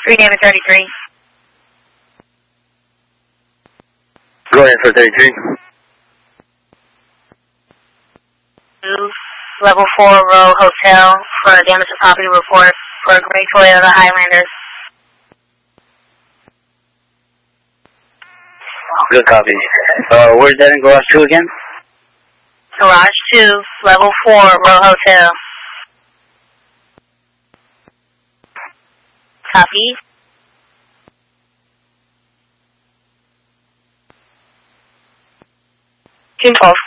David 33. Go ahead for 33. Level 4 row hotel for a damage to property report for a gray Toyota Highlander. Good copy. Where's that in garage 2 again? Garage 2, level 4 row hotel. Copy. June 12th.